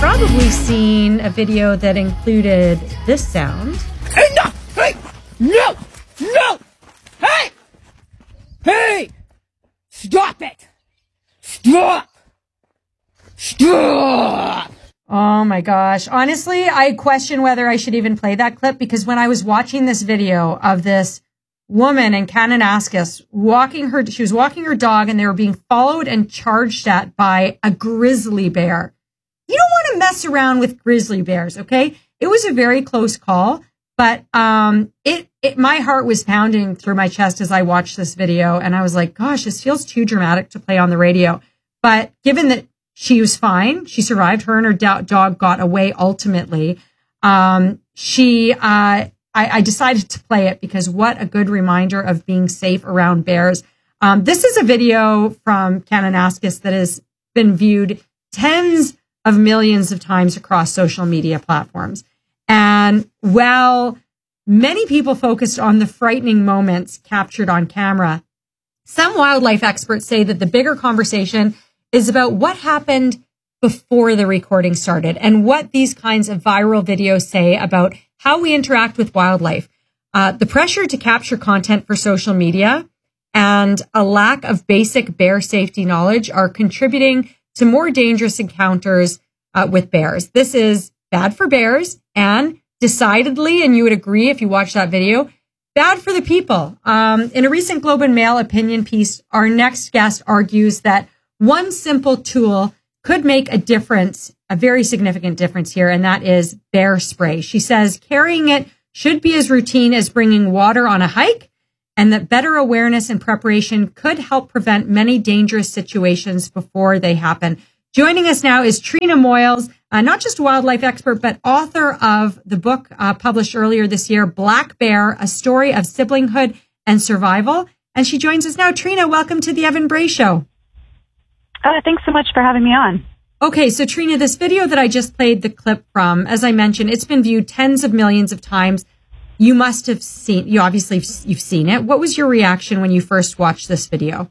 probably seen a video that included this sound. Hey, no! Hey! No! No! Hey! Hey! Stop it! Stop! Stop! Oh my gosh. Honestly, I question whether I should even play that clip, because when I was watching this video of this woman in Kananaskis she was walking her dog, and they were being followed and charged at by a grizzly bear. You don't want to mess around with grizzly bears, okay? It was a very close call, but my heart was pounding through my chest as I watched this video, and I was like, gosh, this feels too dramatic to play on the radio. But given that she was fine, she survived, her and her dog got away ultimately, I decided to play it because what a good reminder of being safe around bears. This is a video from Kananaskis that has been viewed tens of millions of times across social media platforms. And while many people focused on the frightening moments captured on camera, some wildlife experts say that the bigger conversation is about what happened before the recording started and what these kinds of viral videos say about how we interact with wildlife. The pressure to capture content for social media and a lack of basic bear safety knowledge are contributing to more dangerous encounters with bears. This is bad for bears and decidedly, and you would agree if you watch that video, bad for the people. In a recent Globe and Mail opinion piece, our next guest argues that one simple tool could make a difference, a very significant difference here, and that is bear spray. She says carrying it should be as routine as bringing water on a hike, and that better awareness and preparation could help prevent many dangerous situations before they happen. Joining us now is Trina Moyles, not just a wildlife expert, but author of the book published earlier this year, Black Bear, A Story of Siblinghood and Survival. And she joins us now. Trina, welcome to the Evan Bray Show. Thanks so much for having me on. Okay, so Trina, this video that I just played the clip from, as I mentioned, it's been viewed tens of millions of times. You must have seen, you've seen it. What was your reaction when you first watched this video?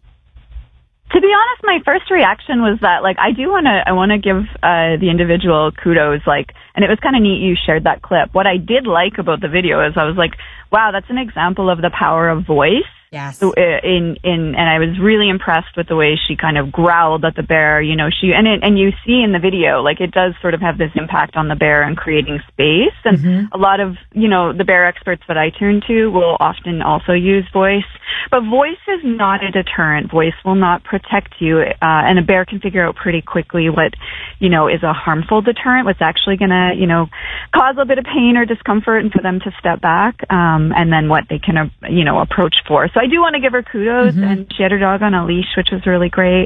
To be honest, my first reaction was that, I want to give the individual kudos, and it was kind of neat you shared that clip. What I did like about the video is I was like, wow, that's an example of the power of voice. Yes. So and I was really impressed with the way she kind of growled at the bear. You know, and you see in the video, it does sort of have this impact on the bear and creating space. And a lot of, the bear experts that I turn to will often also use voice. But voice is not a deterrent. Voice will not protect you. And a bear can figure out pretty quickly what, is a harmful deterrent, what's actually going to, cause a bit of pain or discomfort and for them to step back, and then what they can, approach for. So I do want to give her kudos, and she had her dog on a leash, which was really great.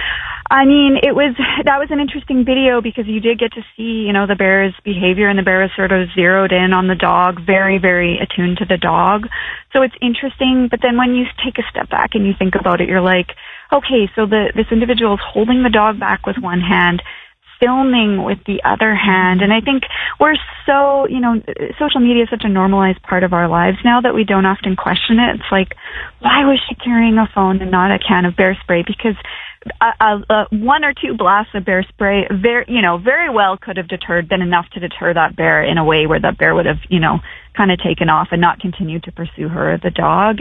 I mean, that was an interesting video because you did get to see, the bear's behavior, and the bear is sort of zeroed in on the dog, very, very attuned to the dog. So it's interesting. But then when you take a step back and you think about it, you're like, okay, so this individual is holding the dog back with one hand, filming with the other hand. And I think we're so, social media is such a normalized part of our lives now that we don't often question it. It's like, why was she carrying a phone and not a can of bear spray? Because one or two blasts of bear spray very well could have been enough to deter that bear in a way where that bear would have, kind of taken off and not continued to pursue her or the dog.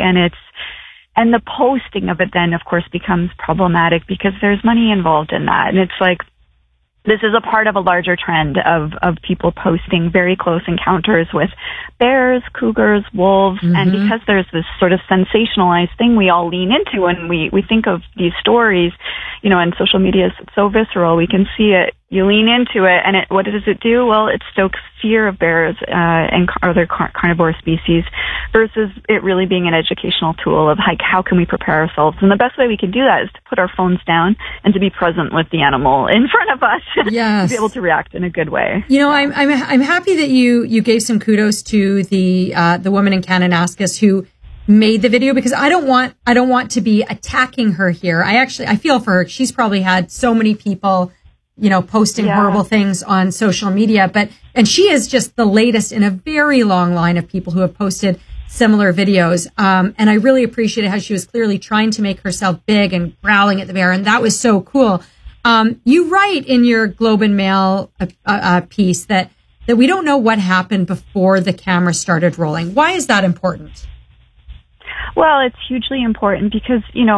And the posting of it then, of course, becomes problematic because there's money involved in that. And it's like, this is a part of a larger trend of people posting very close encounters with bears, cougars, wolves, and because there's this sort of sensationalized thing we all lean into when we think of these stories, and social media is so visceral, we can see it, you lean into it, and what does it do? Well, it stokes fear of bears and other carnivore species versus it really being an educational tool of how can we prepare ourselves. And the best way we can do that is to put our phones down and to be present with the animal in front of us. Yes. To be able to react in a good way. I'm happy that you gave some kudos to the woman in Kananaskis who made the video, because I don't want to be attacking her here. I feel for her. She's probably had so many people, posting horrible things on social media, and she is just the latest in a very long line of people who have posted similar videos. And I really appreciated how she was clearly trying to make herself big and growling at the bear. And that was so cool. You write in your Globe and Mail piece that we don't know what happened before the camera started rolling. Why is that important? Well, it's hugely important because,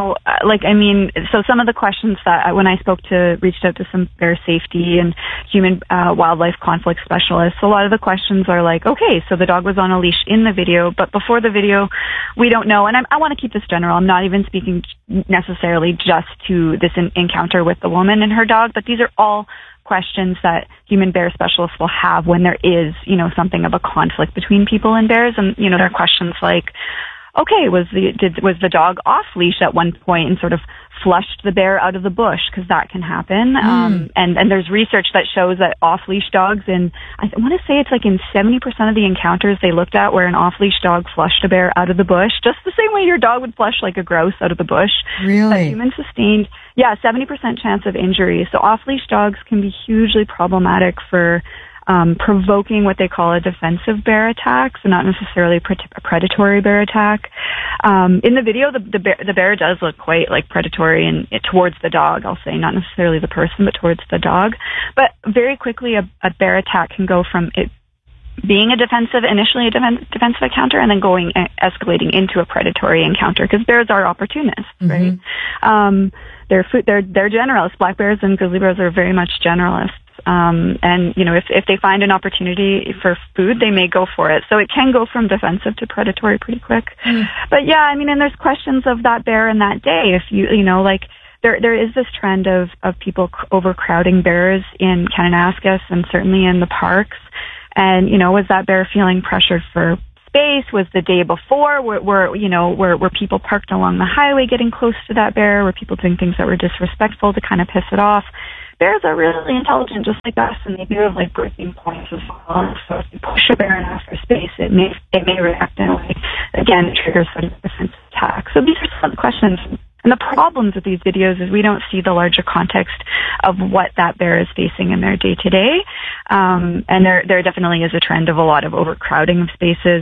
so some of the questions that when I reached out to some bear safety and human wildlife conflict specialists, a lot of the questions are like, okay, so the dog was on a leash in the video, but before the video, we don't know. And I want to keep this general. I'm not even speaking necessarily just to this encounter with the woman and her dog, but these are all questions that human bear specialists will have when there is, something of a conflict between people and bears. And, there are questions like, okay, was the dog off leash at one point and sort of flushed the bear out of the bush? Because that can happen. And there's research that shows that off leash dogs, and I want to say it's like in 70% of the encounters they looked at where an off leash dog flushed a bear out of the bush, just the same way your dog would flush like a grouse out of the bush. Really? Human sustained, 70% chance of injury. So off leash dogs can be hugely problematic for provoking what they call a defensive bear attack, so not necessarily a predatory bear attack. In the video, the bear does look quite like predatory and towards the dog, I'll say, not necessarily the person, but towards the dog. But very quickly, a bear attack can go from it being initially a defensive encounter, and then escalating into a predatory encounter, because bears are opportunists, right? They're generalists. Black bears and grizzly bears are very much generalists. And if they find an opportunity for food, they may go for it. So it can go from defensive to predatory pretty quick. But and there's questions of that bear in that day. If there is this trend of people overcrowding bears in Kananaskis and certainly in the parks. And, was that bear feeling pressured for space? Was the day before were people parked along the highway getting close to that bear? Were people doing things that were disrespectful to kind of piss it off? Bears are really intelligent, just like us, and they do have breaking points as well. So if you push a bear and ask for space, it may react in a way, again, it triggers sort of a defensive attack. So these are some of the questions. And the problems with these videos is we don't see the larger context of what that bear is facing in their day-to-day. And there definitely is a trend of a lot of overcrowding of spaces.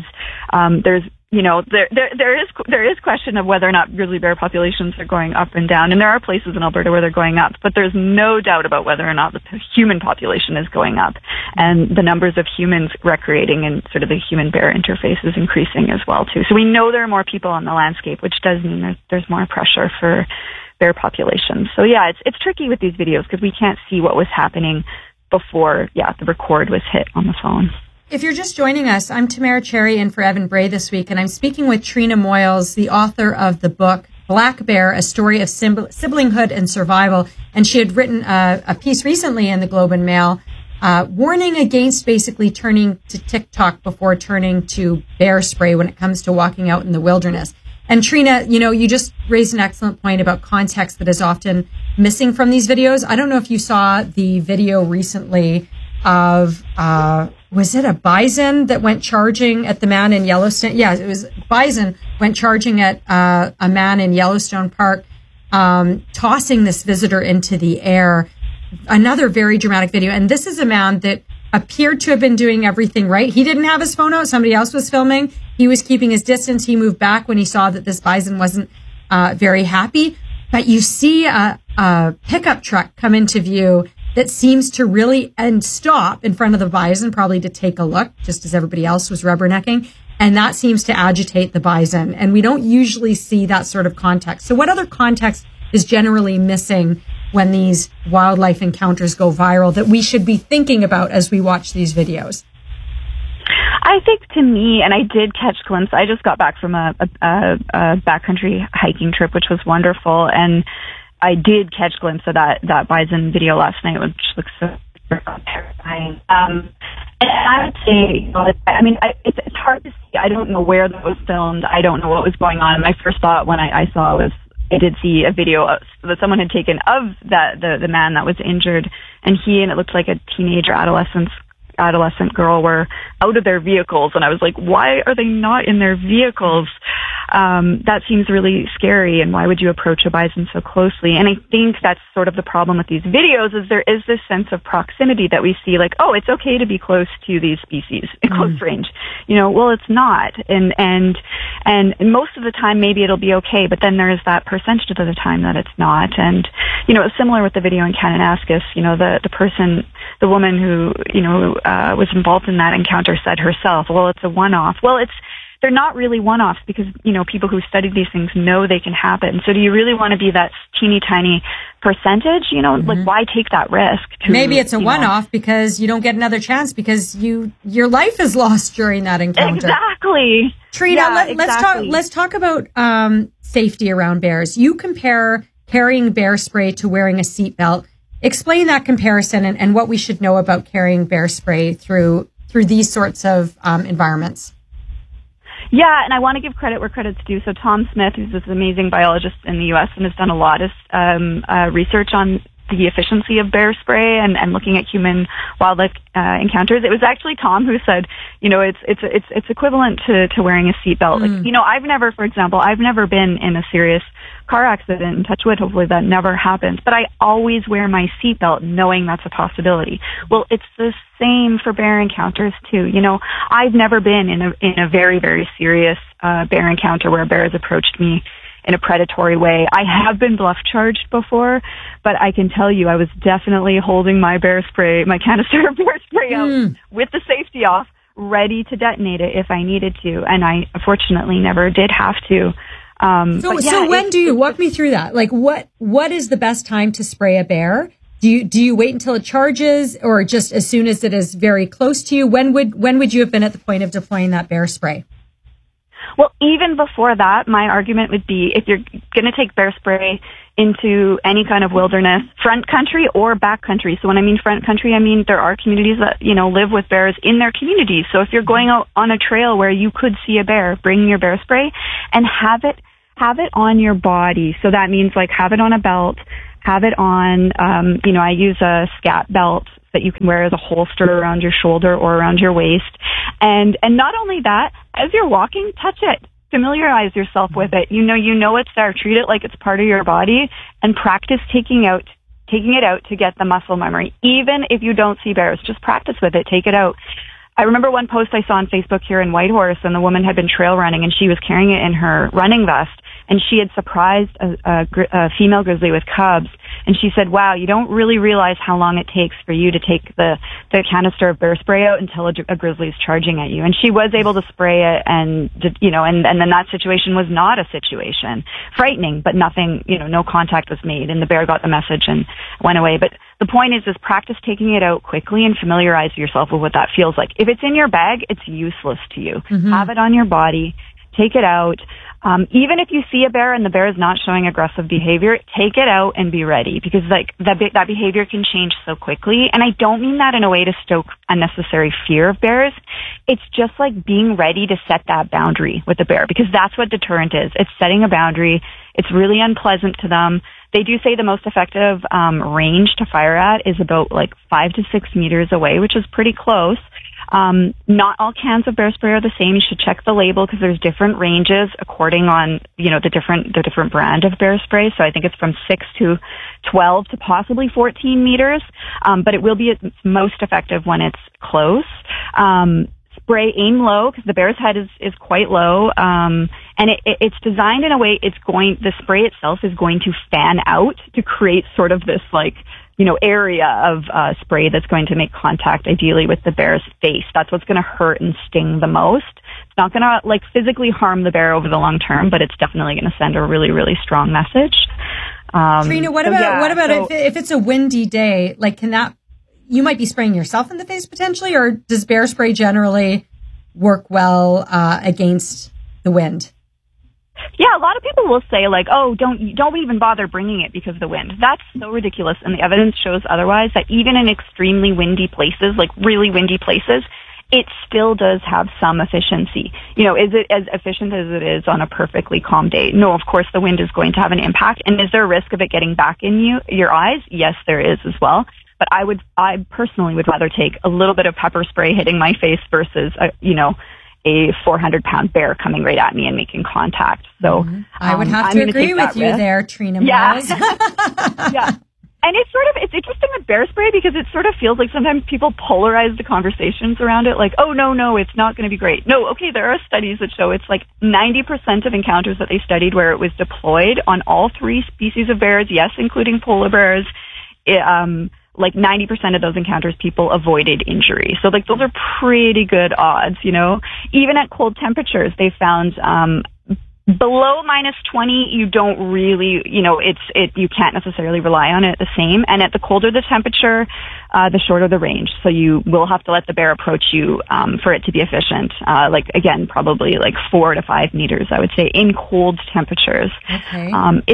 There is question of whether or not grizzly bear populations are going up and down, and there are places in Alberta where they're going up, but there's no doubt about whether or not the human population is going up, and the numbers of humans recreating in sort of the human-bear interface is increasing as well too. So we know there are more people on the landscape, which does mean there's more pressure for bear populations. So it's tricky with these videos because we can't see what was happening before the record was hit on the phone. If you're just joining us, I'm Tamara Cherry in for Evan Bray this week, and I'm speaking with Trina Moyles, the author of the book Black Bear, A Story of Siblinghood and Survival. And she had written a piece recently in the Globe and Mail warning against basically turning to TikTok before turning to bear spray when it comes to walking out in the wilderness. And Trina, you just raised an excellent point about context that is often missing from these videos. I don't know if you saw the video recently of was it a bison that went charging at the man in Yellowstone? Yeah, it was bison went charging at a man in Yellowstone Park, tossing this visitor into the air. Another very dramatic video. And this is a man that appeared to have been doing everything right. He didn't have his phone out. Somebody else was filming. He was keeping his distance. He moved back when he saw that this bison wasn't very happy. But you see a pickup truck come into view that seems to really stop in front of the bison, probably to take a look, just as everybody else was rubbernecking. And that seems to agitate the bison. And we don't usually see that sort of context. So what other context is generally missing when these wildlife encounters go viral that we should be thinking about as we watch these videos? I think to me, and I did catch glimpse, I just got back from a backcountry hiking trip, which was wonderful. And I did catch glimpse of that bison video last night, which looks so terrifying. And I would say, it's hard to see. I don't know where that was filmed. I don't know what was going on. My first thought when I saw was, I did see a video that someone had taken of the man that was injured, and it looked like a teenage or adolescent adolescent girl were out of their vehicles. And I was like, why are they not in their vehicles? That seems really scary. And why would you approach a bison so closely? And I think that's sort of the problem with these videos is there is this sense of proximity that we see like, oh, it's okay to be close to these species in close range. Well, it's not. And most of the time, maybe it'll be okay. But then there is that percentage of the time that it's not. And, it's similar with the video in Kananaskis, the woman who, was involved in that encounter said herself, well, it's a one-off. Well, they're not really one-offs because, people who studied these things know they can happen. So do you really want to be that teeny tiny percentage? Like why take that risk? Maybe it's a one-off because you don't get another chance because your life is lost during that encounter. Exactly. Trina, let's talk about safety around bears. You compare carrying bear spray to wearing a seatbelt. Explain that comparison and what we should know about carrying bear spray through these sorts of environments. Yeah, and I want to give credit where credit's due. So Tom Smith, who's this amazing biologist in the U.S. and has done a lot of research on the efficiency of bear spray and looking at human-wildlife encounters. It was actually Tom who said, it's equivalent to wearing a seatbelt. I've never been in a serious car accident, and touch wood, hopefully that never happens. But I always wear my seatbelt knowing that's a possibility. Well, it's the same for bear encounters too. I've never been in a very, very serious bear encounter where a bear has approached me in a predatory way. I have been bluff charged before, but I can tell you I was definitely holding my canister of bear spray out with the safety off, ready to detonate it if I needed to. And I unfortunately never did have to. So when do you walk me through that? Like what is the best time to spray a bear? Do you wait until it charges or just as soon as it is very close to you? When would you have been at the point of deploying that bear spray? Well, even before that, my argument would be if you're going to take bear spray into any kind of wilderness, front country or back country. So when I mean front country, I mean there are communities that, live with bears in their communities. So if you're going out on a trail where you could see a bear, bring your bear spray and have it on your body. So that means like have it on a belt, have it on, I use a scat belt that you can wear as a holster around your shoulder or around your waist. And not only that, as you're walking, touch it. Familiarize yourself with it. You know it's there. Treat it like it's part of your body and practice taking it out to get the muscle memory. Even if you don't see bears, just practice with it. Take it out. I remember one post I saw on Facebook here in Whitehorse, and the woman had been trail running, and she was carrying it in her running vest, and she had surprised a female grizzly with cubs. And she said, wow, you don't really realize how long it takes for you to take the canister of bear spray out until a grizzly is charging at you. And she was able to spray it and then that situation was not a situation. Frightening, but nothing, no contact was made and the bear got the message and went away. But the point is practice taking it out quickly and familiarize yourself with what that feels like. If it's in your bag, it's useless to you. Mm-hmm. Have it on your body. Take it out. Even if you see a bear and the bear is not showing aggressive behavior, take it out and be ready because that behavior can change so quickly. And I don't mean that in a way to stoke unnecessary fear of bears. It's just like being ready to set that boundary with the bear because that's what deterrent is. It's setting a boundary. It's really unpleasant to them. They do say the most effective range to fire at is about 5 to 6 meters away, which is pretty close. Not all cans of bear spray are the same. You should check the label because there's different ranges according on, the different brand of bear spray. So I think it's from 6 to 12 to possibly 14 meters. But it will be its most effective when it's close. Aim low because the bear's head is quite low. And it's designed in a way the spray itself is going to fan out to create sort of this area of spray that's going to make contact ideally with the bear's face. That's what's going to hurt and sting the most. It's not going to physically harm the bear over the long term, but it's definitely going to send a really, really strong message. Trina, what about if it's a windy day? You might be spraying yourself in the face potentially, or does bear spray generally work well against the wind? Yeah, a lot of people will say don't even bother bringing it because of the wind. That's so ridiculous, and the evidence shows otherwise. That even in extremely windy places, really windy places, it still does have some efficiency. Is it as efficient as it is on a perfectly calm day? No, of course the wind is going to have an impact. And is there a risk of it getting back in your eyes? Yes, there is as well. But I personally would rather take a little bit of pepper spray hitting my face versus, a 400-pound bear coming right at me and making contact. So I would have to agree with you there, Trina Miles. Yeah. And it's interesting with bear spray because it sort of feels like sometimes people polarize the conversations around it. Like, oh, no, it's not going to be great. No, okay, there are studies that show it's like 90% of encounters that they studied where it was deployed on all 3 species of bears, yes, including polar bears. Like 90% of those encounters, people avoided injury. So like those are pretty good odds, Even at cold temperatures, they found below -20, you don't really, you can't necessarily rely on it the same. And at the colder the temperature, the shorter the range. So you will have to let the bear approach you for it to be efficient. Again, probably like 4 to 5 meters, I would say, in cold temperatures. Okay.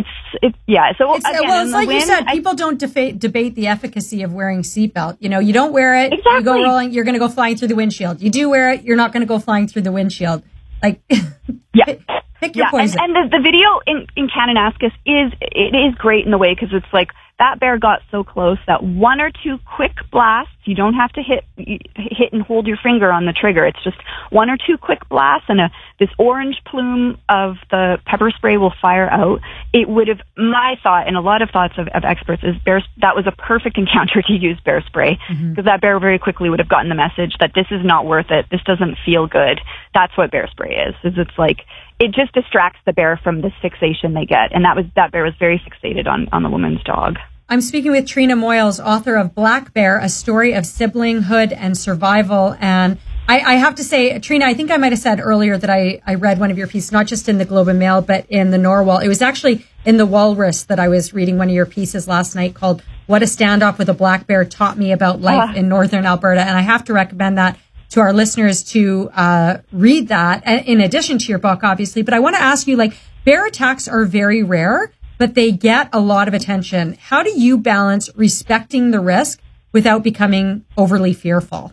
So it's like you said, people don't debate the efficacy of wearing seatbelt. You don't wear it, exactly. You go rolling, you're going to go flying through the windshield. You do wear it, you're not going to go flying through the windshield. Like, yeah. Pick your poison. And the video in Kananaskis is great in the way because it's like that bear got so close that 1 or 2 quick blasts, you don't have to hit and hold your finger on the trigger. It's just 1 or 2 quick blasts and this orange plume of the pepper spray will fire out. It would have, my thought and a lot of thoughts of experts is that was a perfect encounter to use bear spray because that bear very quickly would have gotten the message that this is not worth it. This doesn't feel good. That's what bear spray is it's like, it just distracts the bear from the fixation they get. And that bear was very fixated on the woman's dog. I'm speaking with Trina Moyles, author of Black Bear, A Story of Siblinghood and Survival. And I have to say, Trina, I think I might have said earlier that I read one of your pieces, not just in the Globe and Mail, but in the Norwal. It was actually in the Walrus that I was reading one of your pieces last night called What a Standoff with a Black Bear Taught Me About Life in Northern Alberta. And I have to recommend that to our listeners to read that, in addition to your book, obviously. But I want to ask you, bear attacks are very rare, but they get a lot of attention. How do you balance respecting the risk without becoming overly fearful?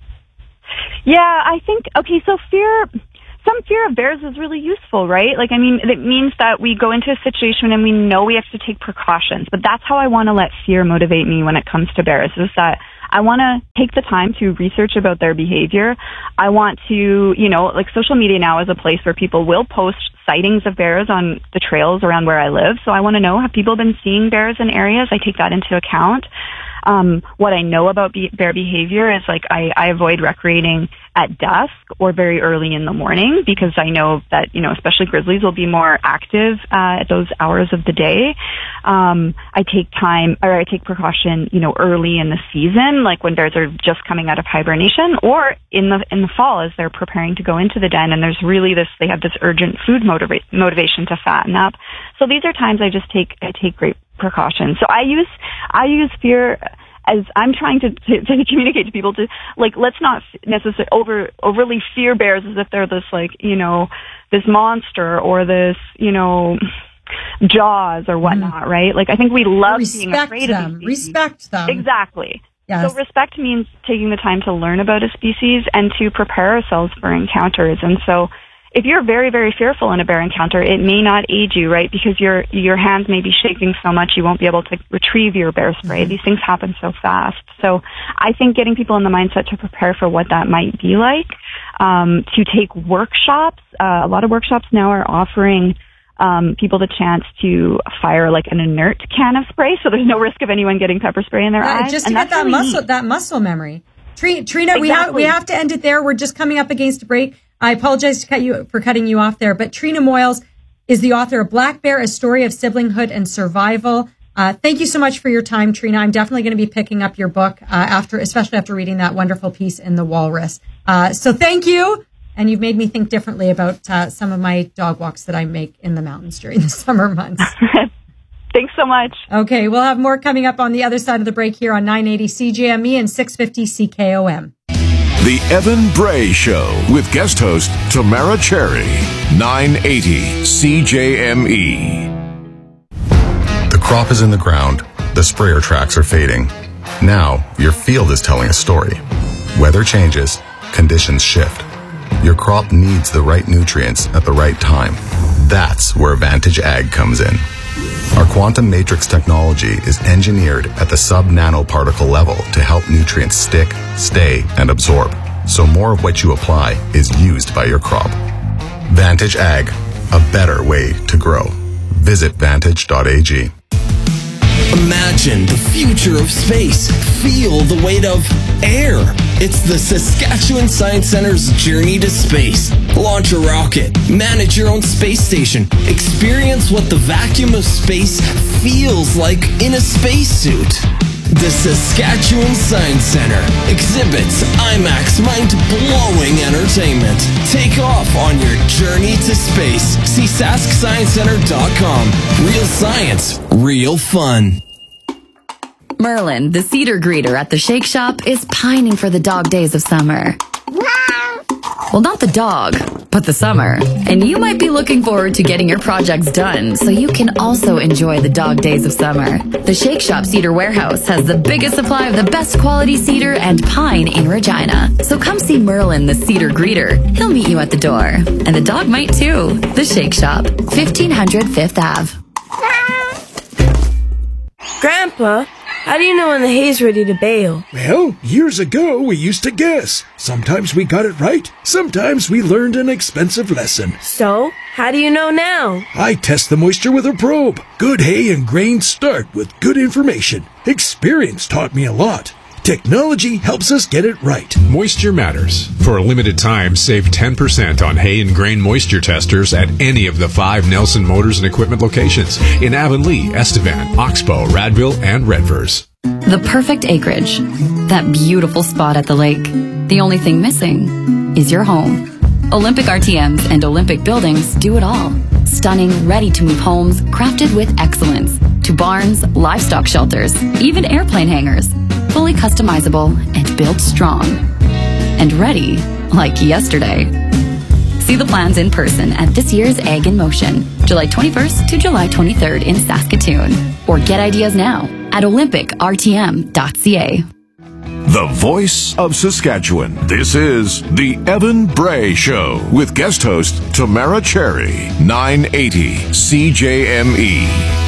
Yeah, I think, so some fear of bears is really useful, right? It means that we go into a situation and we know we have to take precautions, but that's how I want to let fear motivate me when it comes to bears, is that I want to take the time to research about their behavior. I want to, social media now is a place where people will post sightings of bears on the trails around where I live. So I want to know, have people been seeing bears in areas? I take that into account. What I know about bear behavior is I avoid recreating at dusk or very early in the morning because I know that, especially grizzlies will be more active at those hours of the day. I take precaution, early in the season, like when bears are just coming out of hibernation, or in the fall as they're preparing to go into the den. And there's really they have this urgent food motivation to fatten up. So these are times I take great precautions. So I use fear as I'm trying to communicate to people to, let's not necessarily overly fear bears as if they're this, this monster or this, Jaws or whatnot, right? I think we love being afraid of these species. Respect them. Exactly. Yes. So respect means taking the time to learn about a species and to prepare ourselves for encounters. And so if you're very, very fearful in a bear encounter, it may not aid you, right? Because your hands may be shaking so much you won't be able to retrieve your bear spray. These things happen so fast. So I think getting people in the mindset to prepare for what that might be like, to take workshops. A lot of workshops now are offering people the chance to fire an inert can of spray, so there's no risk of anyone getting pepper spray in their eyes. Just to get that muscle memory. Trina, exactly. we have to end it there. We're just coming up against a break. I apologize for cutting you off there, but Trina Moyles is the author of Black Bear, A Story of Siblinghood and Survival. Thank you so much for your time, Trina. I'm definitely going to be picking up your book especially after reading that wonderful piece in the Walrus. So thank you. And you've made me think differently about some of my dog walks that I make in the mountains during the summer months. Thanks so much. Okay, we'll have more coming up on the other side of the break here on 980 CJME and 650 CKOM. The Evan Bray Show with guest host Tamara Cherry, 980 CJME. The crop is in the ground. The sprayer tracks are fading. Now your field is telling a story. Weather changes. Conditions shift. Your crop needs the right nutrients at the right time. That's where Vantage Ag comes in. Our quantum matrix technology is engineered at the sub-nanoparticle level to help nutrients stick, stay, and absorb, so more of what you apply is used by your crop. Vantage Ag, a better way to grow. Visit vantage.ag. Imagine the future of space. Feel the weight of air. It's the Saskatchewan Science Center's journey to space. Launch a rocket. Manage your own space station. Experience what the vacuum of space feels like in a spacesuit. The Saskatchewan Science Center exhibits IMAX mind-blowing entertainment. Take off on your journey to space. See SaskScienceCenter.com. Real science, real fun. Merlin, the cedar greeter at the Shake Shop, is pining for the dog days of summer. Well, not the dog, but the summer. And you might be looking forward to getting your projects done so you can also enjoy the dog days of summer. The Shake Shop Cedar Warehouse has the biggest supply of the best quality cedar and pine in Regina. So come see Merlin, the cedar greeter. He'll meet you at the door. And the dog might too. The Shake Shop, 1500 Fifth Ave. Grandpa, how do you know when the hay's ready to bale? Well, years ago we used to guess. Sometimes we got it right, sometimes we learned an expensive lesson. So, how do you know now? I test the moisture with a probe. Good hay and grain start with good information. Experience taught me a lot. Technology helps us get it right. Moisture matters. For a limited time, save 10% on hay and grain moisture testers at any of the 5 Nelson Motors and Equipment locations in Avonlea, Estevan, Oxbow, Radville, and Redvers. The perfect acreage. That beautiful spot at the lake. The only thing missing is your home. Olympic RTMs and Olympic buildings do it all. Stunning, ready-to-move homes crafted with excellence. To barns, livestock shelters, even airplane hangars. Fully customizable and built strong. And ready like yesterday. See the plans in person at this year's Ag in Motion, July 21st to July 23rd in Saskatoon. Or get ideas now at olympicrtm.ca. The voice of Saskatchewan. This is The Evan Bray Show with guest host Tamara Cherry, 980 CJME.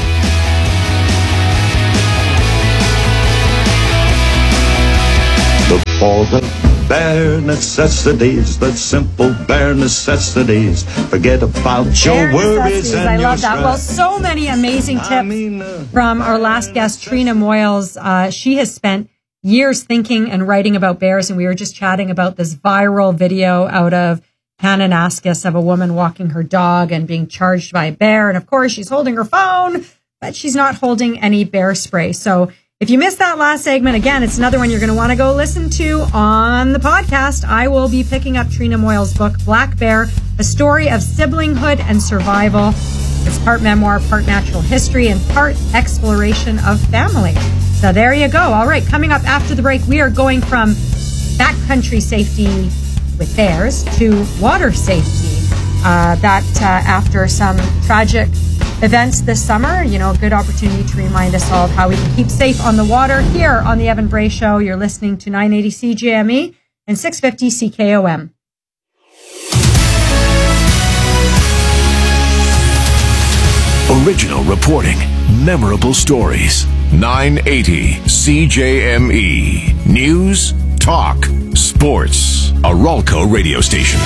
For the bare necessities, the simple bare necessities. Forget about your worries and I your love that. stress. Well, so many amazing tips from our last guest, Trina Moyles. She has spent years thinking and writing about bears, and we were just chatting about this viral video out of Kananaskis of a woman walking her dog and being charged by a bear. And of course, she's holding her phone, but she's not holding any bear spray. So if you missed that last segment, again, it's another one you're going to want to go listen to on the podcast. I will be picking up Trina Moyles' book, Black Bear, a story of siblinghood and survival. It's part memoir, part natural history, and part exploration of family. So there you go. All right, coming up after the break, we are going from backcountry safety with bears to water safety. After some tragic events this summer, a good opportunity to remind us all of how we can keep safe on the water. Here on the Evan Bray Show, you're listening to 980 CJME and 650 CKOM. Original reporting, memorable stories. 980 CJME. News, talk, sports. A Ralco radio station.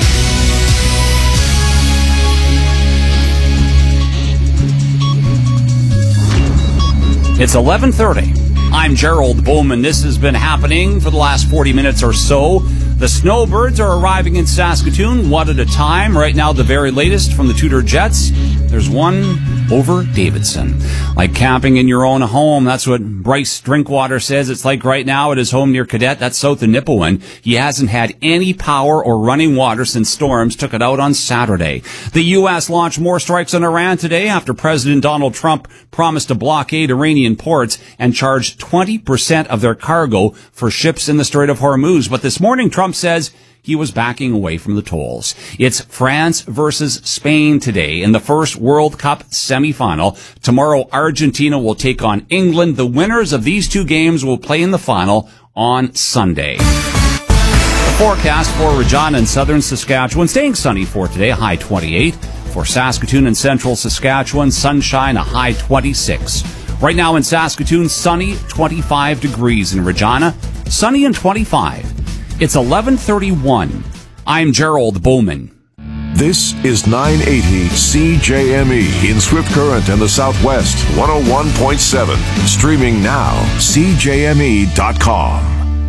It's 11:30. I'm Gerald Bowman. This has been happening for the last 40 minutes or so. The snowbirds are arriving in Saskatoon, one at a time. Right now, the very latest from the Tudor Jets. There's one over Davidson. Like camping in your own home, that's what Bryce Drinkwater says. It's like right now at his home near Cadet, that's south of Nipawin. He hasn't had any power or running water since storms took it out on Saturday. The U.S. launched more strikes on Iran today after President Donald Trump promised to blockade Iranian ports and charge 20% of their cargo for ships in the Strait of Hormuz. But this morning, Trump says he was backing away from the tolls. It's France versus Spain today in the first World Cup semifinal. Tomorrow, Argentina will take on England. The winners of these two games will play in the final on Sunday. The forecast for Regina and southern Saskatchewan, staying sunny for today, high 28. For Saskatoon and central Saskatchewan, sunshine, a high 26. Right now in Saskatoon, sunny, 25 degrees. In Regina, sunny and 25. It's 11:31. I'm Gerald Bowman. This is 980 CJME in Swift Current and the Southwest, 101.7. Streaming now, CJME.com.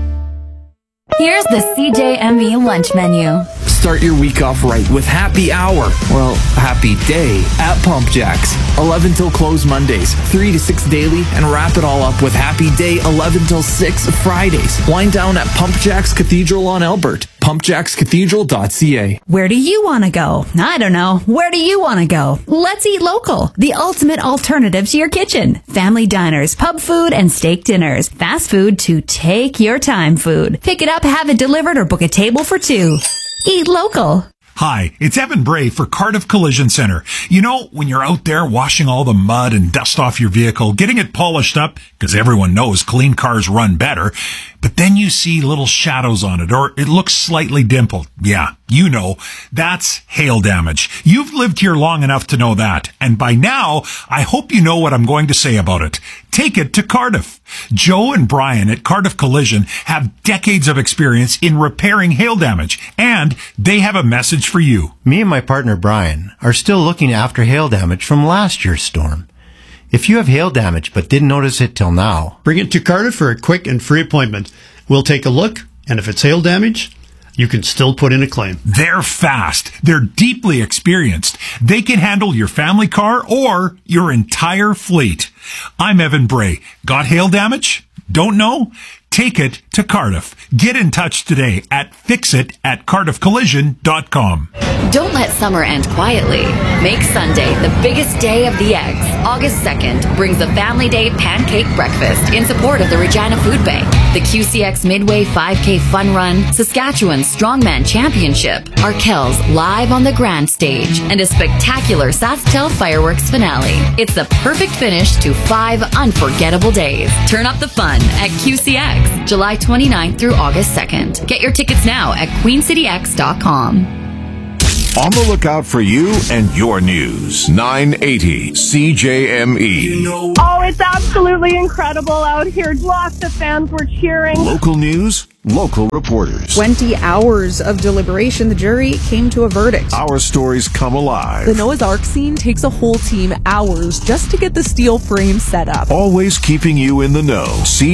Here's the CJME lunch menu. Start your week off right with Happy Hour. Well, Happy Day at Pump Jacks. 11 till close Mondays, 3 to 6 daily, and wrap it all up with Happy Day 11 till 6 Fridays. Wind down at Pump Jacks Cathedral on Albert. PumpJacksCathedral.ca. Where do you want to go? I don't know. Where do you want to go? Let's eat local. The ultimate alternative to your kitchen. Family diners, pub food, and steak dinners. Fast food to take your time food. Pick it up, have it delivered, or book a table for two. Eat local. Hi, it's Evan Bray for Cardiff Collision Center. You know, when you're out there washing all the mud and dust off your vehicle, getting it polished up, because everyone knows clean cars run better, but then you see little shadows on it, or it looks slightly dimpled. Yeah, you know, that's hail damage. You've lived here long enough to know that, and by now, I hope you know what I'm going to say about it. Take it to Cardiff. Joe and Brian at Cardiff Collision have decades of experience in repairing hail damage, and they have a message for you. Me and my partner Brian are still looking after hail damage from last year's storm. If you have hail damage but didn't notice it till now, bring it to Cardiff for a quick and free appointment. We'll take a look, and if it's hail damage, you can still put in a claim. They're fast. They're deeply experienced. They can handle your family car or your entire fleet. I'm Evan Bray. Got hail damage? Don't know? Take it to Cardiff. Get in touch today at fixit@cardiffcollision.com. Don't let summer end quietly. Make Sunday the biggest day of the eggs. August 2nd brings the Family Day Pancake Breakfast in support of the Regina Food Bank, the QCX Midway 5K Fun Run, Saskatchewan Strongman Championship, Arkells live on the grand stage, and a spectacular Sasktel fireworks finale. It's the perfect finish to 5 unforgettable days. Turn up the fun at QCX. July 29th through August 2nd. Get your tickets now at queencityx.com. On the lookout for you and your news. 980 CJME. Oh, it's absolutely incredible out here. Lots of fans were cheering. Local news, local reporters. 20 hours of deliberation, the jury came to a verdict. Our stories come alive. The Noah's Ark scene takes a whole team hours just to get the steel frame set up. Always keeping you in the know.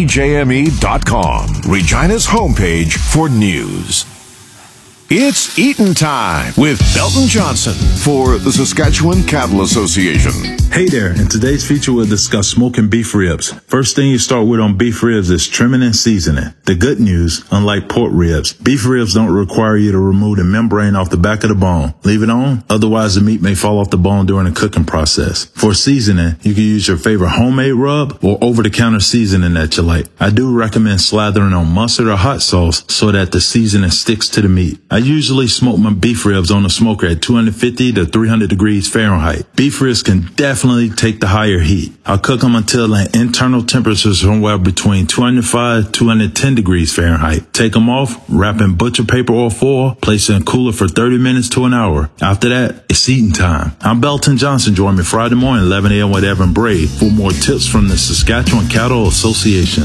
CJME.com. Regina's homepage for news. It's Eatin' Time with Belton Johnson for the Saskatchewan Cattle Association. Hey there, in today's feature we'll discuss smoking beef ribs. First thing you start with on beef ribs is trimming and seasoning. The good news, unlike pork ribs, beef ribs don't require you to remove the membrane off the back of the bone. Leave it on, otherwise the meat may fall off the bone during the cooking process. For seasoning, you can use your favorite homemade rub or over-the-counter seasoning that you like. I do recommend slathering on mustard or hot sauce so that the seasoning sticks to the meat. I usually smoke my beef ribs on the smoker at 250 to 300 degrees Fahrenheit. Beef ribs can definitely take the higher heat. I'll cook them until an internal temperature is somewhere between 205 to 210 degrees Fahrenheit. Take them off, wrap in butcher paper or foil, place in a cooler for 30 minutes to an hour. After that, it's eating time. I'm Belton Johnson. Join me Friday morning, 11 a.m. with Evan Bray for more tips from the Saskatchewan Cattle Association.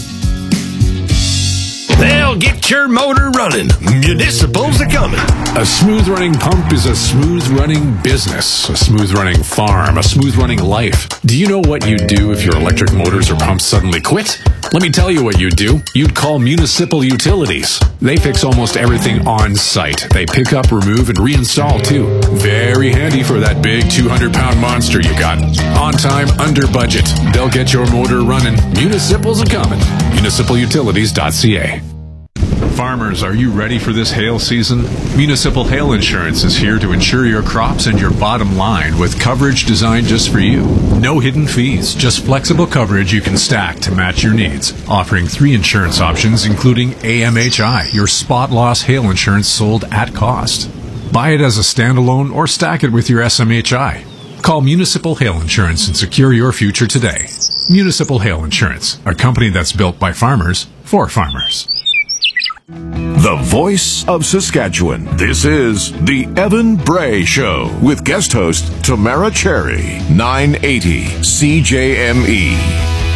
They'll get your motor running. Municipals are coming. A smooth running pump is a smooth running business, a smooth running farm, a smooth running life. Do you know what you'd do if your electric motors or pumps suddenly quit? Let me tell you what you'd do. You'd call Municipal Utilities. They fix almost everything on site. They pick up, remove, and reinstall too. Very handy for that big 200-pound monster you got. On time, under budget. They'll get your motor running. Municipals are coming. MunicipalUtilities.ca. Farmers, are you ready for this hail season? Municipal Hail Insurance is here to insure your crops and your bottom line with coverage designed just for you. No hidden fees, just flexible coverage you can stack to match your needs. Offering 3 insurance options, including AMHI, your spot loss hail insurance sold at cost. Buy it as a standalone or stack it with your SMHI. Call Municipal Hail Insurance and secure your future today. Municipal Hail Insurance, a company that's built by farmers for farmers. The voice of Saskatchewan. This is the Evan Bray Show with guest host Tamara Cherry, 980 CJME.